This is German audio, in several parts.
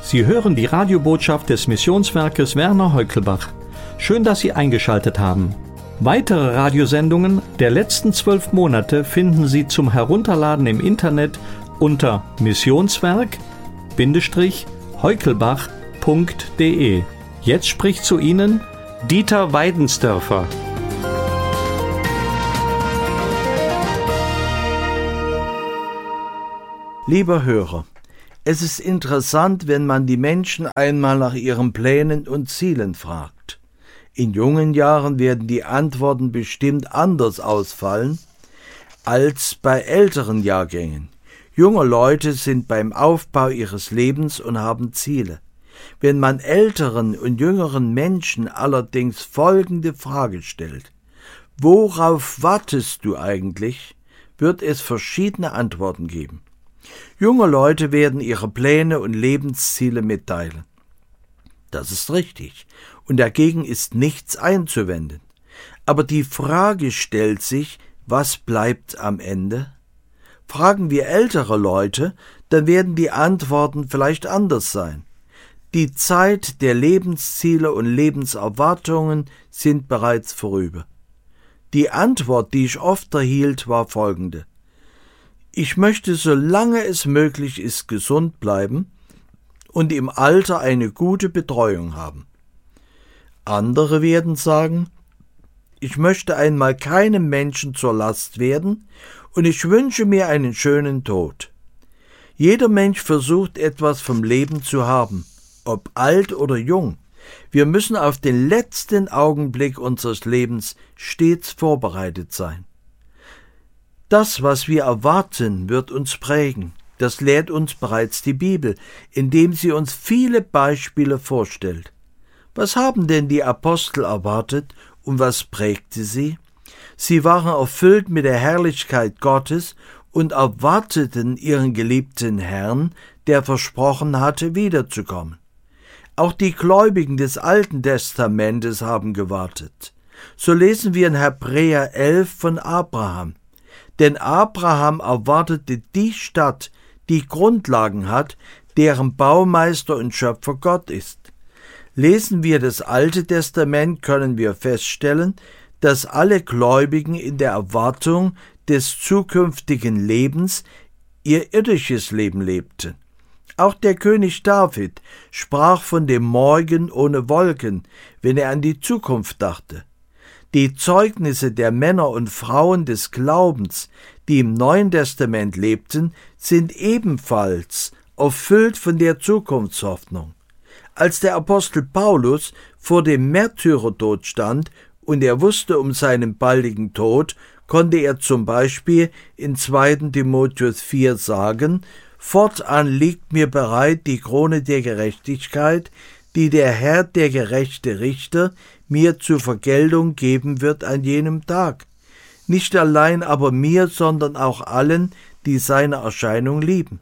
Sie hören die Radiobotschaft des Missionswerkes Werner Heukelbach. Schön, dass Sie eingeschaltet haben. Weitere Radiosendungen der letzten 12 Monate finden Sie zum Herunterladen im Internet unter missionswerk-heukelbach.de. Jetzt spricht zu Ihnen Dieter Weidensdörfer. Lieber Hörer, es ist interessant, wenn man die Menschen einmal nach ihren Plänen und Zielen fragt. In jungen Jahren werden die Antworten bestimmt anders ausfallen als bei älteren Jahrgängen. Junge Leute sind beim Aufbau ihres Lebens und haben Ziele. Wenn man älteren und jüngeren Menschen allerdings folgende Frage stellt: Worauf wartest du eigentlich?, wird es verschiedene Antworten geben. Junge Leute werden ihre Pläne und Lebensziele mitteilen. Das ist richtig, und dagegen ist nichts einzuwenden. Aber die Frage stellt sich, was bleibt am Ende? Fragen wir ältere Leute, dann werden die Antworten vielleicht anders sein. Die Zeit der Lebensziele und Lebenserwartungen sind bereits vorüber. Die Antwort, die ich oft erhielt, war folgende: Ich möchte, solange es möglich ist, gesund bleiben und im Alter eine gute Betreuung haben. Andere werden sagen: Ich möchte einmal keinem Menschen zur Last werden und ich wünsche mir einen schönen Tod. Jeder Mensch versucht, etwas vom Leben zu haben, ob alt oder jung. Wir müssen auf den letzten Augenblick unseres Lebens stets vorbereitet sein. Das, was wir erwarten, wird uns prägen. Das lehrt uns bereits die Bibel, indem sie uns viele Beispiele vorstellt. Was haben denn die Apostel erwartet und was prägte sie? Sie waren erfüllt mit der Herrlichkeit Gottes und erwarteten ihren geliebten Herrn, der versprochen hatte, wiederzukommen. Auch die Gläubigen des Alten Testamentes haben gewartet. So lesen wir in Hebräer 11 von Abraham. Denn Abraham erwartete die Stadt, die Grundlagen hat, deren Baumeister und Schöpfer Gott ist. Lesen wir das Alte Testament, können wir feststellen, dass alle Gläubigen in der Erwartung des zukünftigen Lebens ihr irdisches Leben lebten. Auch der König David sprach von dem Morgen ohne Wolken, wenn er an die Zukunft dachte. Die Zeugnisse der Männer und Frauen des Glaubens, die im Neuen Testament lebten, sind ebenfalls erfüllt von der Zukunftshoffnung. Als der Apostel Paulus vor dem Märtyrertod stand und er wusste um seinen baldigen Tod, konnte er zum Beispiel in 2. Timotheus 4 sagen: Fortan liegt mir bereit die Krone der Gerechtigkeit, die der Herr, der gerechte Richter, mir zur Vergeltung geben wird an jenem Tag. Nicht allein aber mir, sondern auch allen, die seine Erscheinung lieben.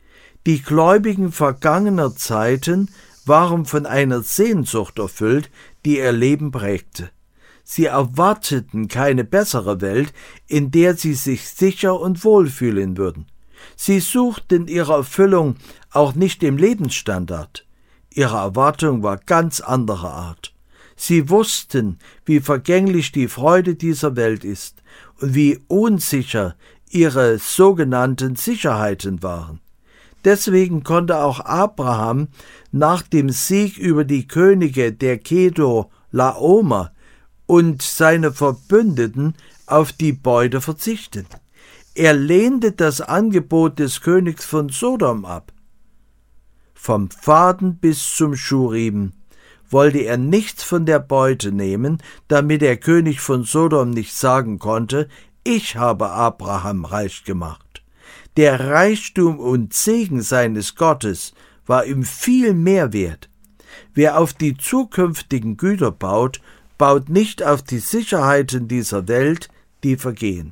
Die Gläubigen vergangener Zeiten waren von einer Sehnsucht erfüllt, die ihr Leben prägte. Sie erwarteten keine bessere Welt, in der sie sich sicher und wohl fühlen würden. Sie suchten ihre Erfüllung auch nicht im Lebensstandard. Ihre Erwartung war ganz anderer Art. Sie wussten, wie vergänglich die Freude dieser Welt ist und wie unsicher ihre sogenannten Sicherheiten waren. Deswegen konnte auch Abraham nach dem Sieg über die Könige der Kedor, Laomer und seine Verbündeten auf die Beute verzichten. Er lehnte das Angebot des Königs von Sodom ab. Vom Faden bis zum Schuhriemen wollte er nichts von der Beute nehmen, damit der König von Sodom nicht sagen konnte: Ich habe Abraham reich gemacht. Der Reichtum und Segen seines Gottes war ihm viel mehr wert. Wer auf die zukünftigen Güter baut, baut nicht auf die Sicherheiten dieser Welt, die vergehen.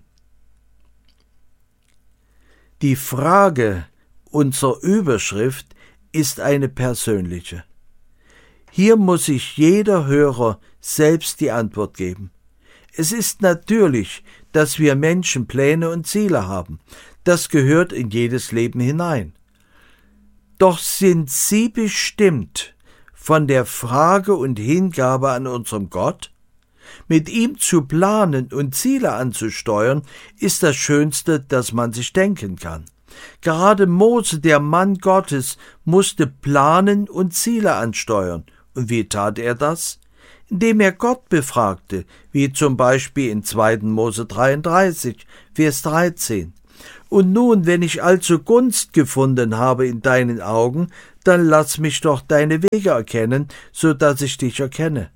Die Frage unserer Überschrift ist eine persönliche. Hier muss sich jeder Hörer selbst die Antwort geben. Es ist natürlich, dass wir Menschen Pläne und Ziele haben. Das gehört in jedes Leben hinein. Doch sind sie bestimmt von der Frage und Hingabe an unserem Gott? Mit ihm zu planen und Ziele anzusteuern, ist das Schönste, das man sich denken kann. Gerade Mose, der Mann Gottes, musste planen und Ziele ansteuern. Und wie tat er das? Indem er Gott befragte, wie zum Beispiel in 2. Mose 33, Vers 13. Und nun, wenn ich also Gunst gefunden habe in deinen Augen, dann lass mich doch deine Wege erkennen, so dass ich dich erkenne.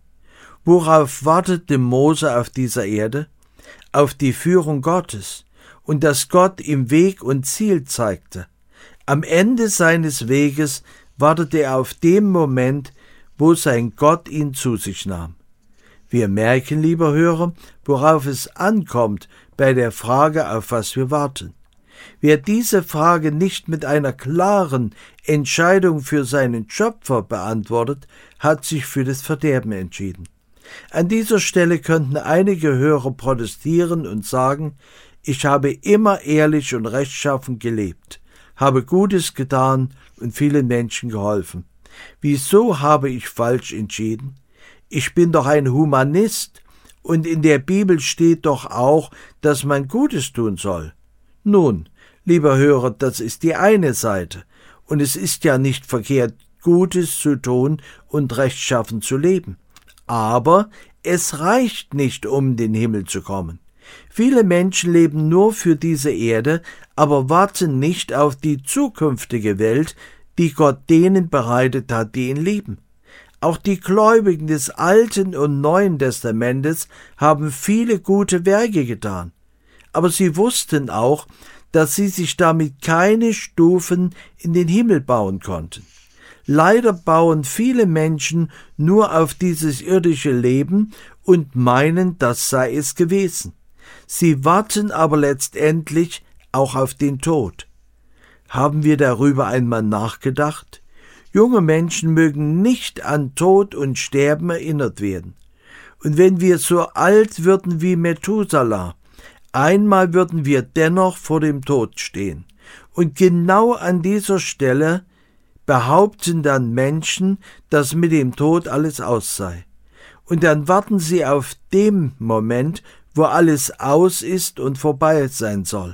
Worauf wartete Mose auf dieser Erde? Auf die Führung Gottes und dass Gott ihm Weg und Ziel zeigte. Am Ende seines Weges wartete er auf den Moment, wo sein Gott ihn zu sich nahm. Wir merken, lieber Hörer, worauf es ankommt bei der Frage, auf was wir warten. Wer diese Frage nicht mit einer klaren Entscheidung für seinen Schöpfer beantwortet, hat sich für das Verderben entschieden. An dieser Stelle könnten einige Hörer protestieren und sagen, ich habe immer ehrlich und rechtschaffen gelebt, habe Gutes getan und vielen Menschen geholfen. Wieso habe ich falsch entschieden? Ich bin doch ein Humanist und in der Bibel steht doch auch, dass man Gutes tun soll. Nun, lieber Hörer, das ist die eine Seite und es ist ja nicht verkehrt, Gutes zu tun und rechtschaffen zu leben. Aber es reicht nicht, um in den Himmel zu kommen. Viele Menschen leben nur für diese Erde, aber warten nicht auf die zukünftige Welt, die Gott denen bereitet hat, die ihn lieben. Auch die Gläubigen des Alten und Neuen Testamentes haben viele gute Werke getan. Aber sie wussten auch, dass sie sich damit keine Stufen in den Himmel bauen konnten. Leider bauen viele Menschen nur auf dieses irdische Leben und meinen, das sei es gewesen. Sie warten aber letztendlich auch auf den Tod. Haben wir darüber einmal nachgedacht? Junge Menschen mögen nicht an Tod und Sterben erinnert werden. Und wenn wir so alt würden wie Methuselah, einmal würden wir dennoch vor dem Tod stehen. Und genau an dieser Stelle behaupten dann Menschen, dass mit dem Tod alles aus sei. Und dann warten sie auf den Moment, wo alles aus ist und vorbei sein soll.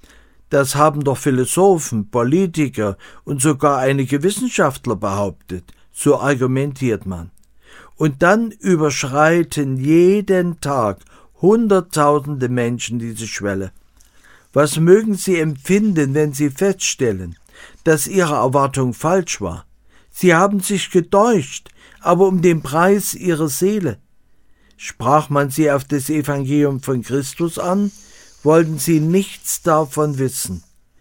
Das haben doch Philosophen, Politiker und sogar einige Wissenschaftler behauptet. So argumentiert man. Und dann überschreiten jeden Tag Hunderttausende Menschen diese Schwelle. Was mögen sie empfinden, wenn sie feststellen, dass ihre Erwartung falsch war? Sie haben sich getäuscht, aber um den Preis ihrer Seele. Sprach man sie auf das Evangelium von Christus an, wollten sie nichts davon wissen.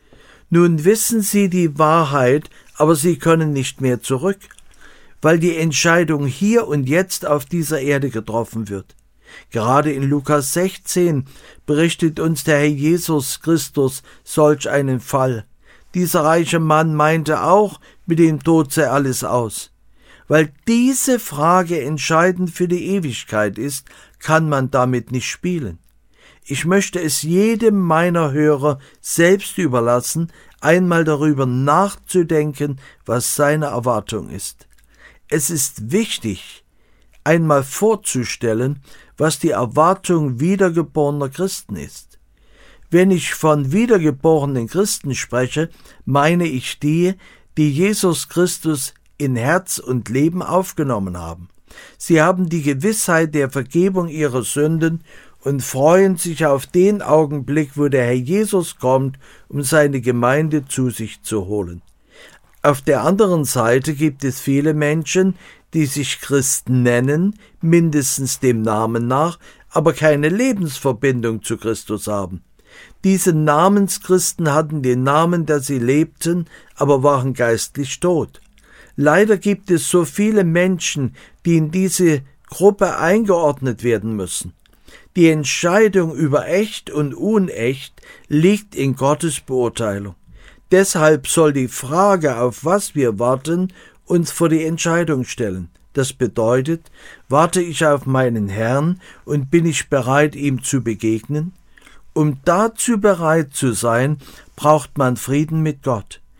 Nun wissen sie die Wahrheit, aber sie können nicht mehr zurück, weil die Entscheidung hier und jetzt auf dieser Erde getroffen wird. Gerade in Lukas 16 berichtet uns der Herr Jesus Christus solch einen Fall. Dieser reiche Mann meinte auch, mit dem Tod sei alles aus. Weil diese Frage entscheidend für die Ewigkeit ist, kann man damit nicht spielen. Ich möchte es jedem meiner Hörer selbst überlassen, einmal darüber nachzudenken, was seine Erwartung ist. Es ist wichtig, einmal vorzustellen, was die Erwartung wiedergeborener Christen ist. Wenn ich von wiedergeborenen Christen spreche, meine ich die Jesus Christus in Herz und Leben aufgenommen haben. Sie haben die Gewissheit der Vergebung ihrer Sünden und freuen sich auf den Augenblick, wo der Herr Jesus kommt, um seine Gemeinde zu sich zu holen. Auf der anderen Seite gibt es viele Menschen, die sich Christen nennen, mindestens dem Namen nach, aber keine Lebensverbindung zu Christus haben. Diese Namenschristen hatten den Namen, dass sie lebten, aber waren geistlich tot. Leider gibt es so viele Menschen, die in diese Gruppe eingeordnet werden müssen. Die Entscheidung über echt und unecht liegt in Gottes Beurteilung. Deshalb soll die Frage, auf was wir warten, uns vor die Entscheidung stellen. Das bedeutet, warte ich auf meinen Herrn und bin ich bereit, ihm zu begegnen? Um dazu bereit zu sein, braucht man Frieden mit Gott.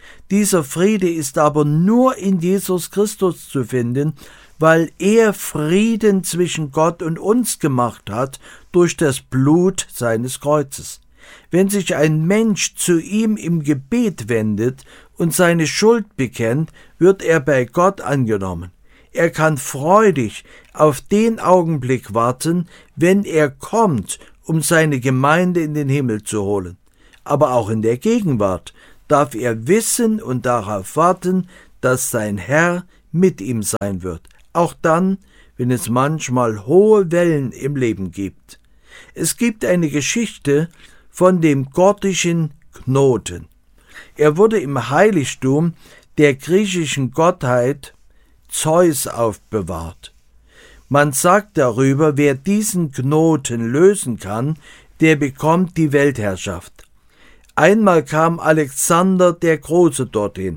Dieser Friede ist aber nur in Jesus Christus zu finden, weil er Frieden zwischen Gott und uns gemacht hat durch das Blut seines Kreuzes. Wenn sich ein Mensch zu ihm im Gebet wendet und seine Schuld bekennt, wird er bei Gott angenommen. Er kann freudig auf den Augenblick warten, wenn er kommt, um seine Gemeinde in den Himmel zu holen. Aber auch in der Gegenwart darf er wissen und darauf warten, dass sein Herr mit ihm sein wird. Auch dann, wenn es manchmal hohe Wellen im Leben gibt. Es gibt eine Geschichte von dem gordischen Knoten. Er wurde im Heiligtum der griechischen Gottheit Zeus aufbewahrt. Man sagt darüber, wer diesen Knoten lösen kann, der bekommt die Weltherrschaft. Einmal kam Alexander der Große dorthin.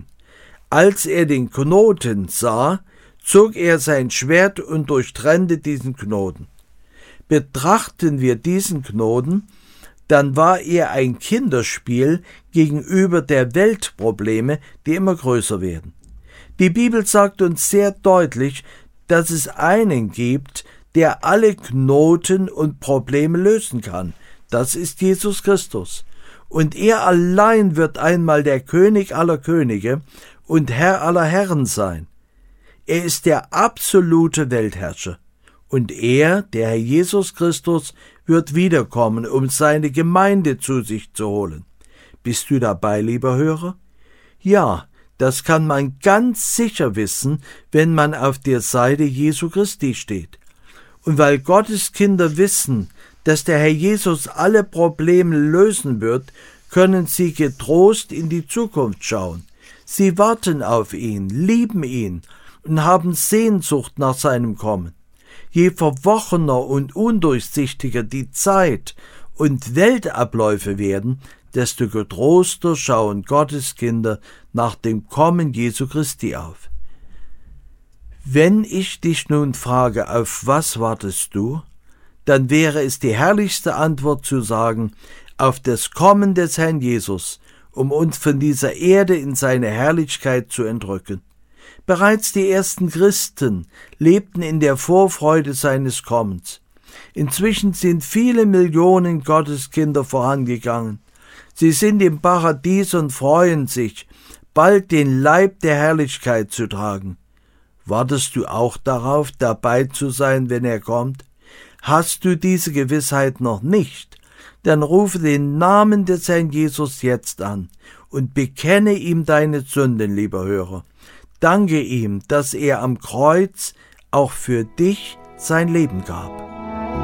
Als er den Knoten sah, zog er sein Schwert und durchtrennte diesen Knoten. Betrachten wir diesen Knoten, dann war er ein Kinderspiel gegenüber der Weltprobleme, die immer größer werden. Die Bibel sagt uns sehr deutlich, dass es einen gibt, der alle Knoten und Probleme lösen kann. Das ist Jesus Christus. Und er allein wird einmal der König aller Könige und Herr aller Herren sein. Er ist der absolute Weltherrscher. Und er, der Herr Jesus Christus, wird wiederkommen, um seine Gemeinde zu sich zu holen. Bist du dabei, lieber Hörer? Ja, das kann man ganz sicher wissen, wenn man auf der Seite Jesu Christi steht. Und weil Gottes Kinder wissen, dass der Herr Jesus alle Probleme lösen wird, können sie getrost in die Zukunft schauen. Sie warten auf ihn, lieben ihn und haben Sehnsucht nach seinem Kommen. Je verworrener und undurchsichtiger die Zeit und Weltabläufe werden, desto getroster schauen Gottes Kinder nach dem Kommen Jesu Christi auf. Wenn ich dich nun frage, auf was wartest du, dann wäre es die herrlichste Antwort zu sagen, auf das Kommen des Herrn Jesus, um uns von dieser Erde in seine Herrlichkeit zu entrücken. Bereits die ersten Christen lebten in der Vorfreude seines Kommens. Inzwischen sind viele Millionen Gotteskinder vorangegangen. Sie sind im Paradies und freuen sich, bald den Leib der Herrlichkeit zu tragen. Wartest du auch darauf, dabei zu sein, wenn er kommt? Hast du diese Gewissheit noch nicht? Dann rufe den Namen des Herrn Jesus jetzt an und bekenne ihm deine Sünden, lieber Hörer. Danke ihm, dass er am Kreuz auch für dich sein Leben gab.